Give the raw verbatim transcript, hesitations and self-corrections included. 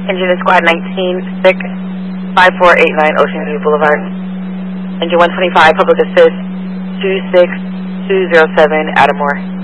Engine is Squad nineteen, sick, five four eight nine Ocean View Boulevard. Engine one twenty-five, public assist, two six two zero seven, Adamore.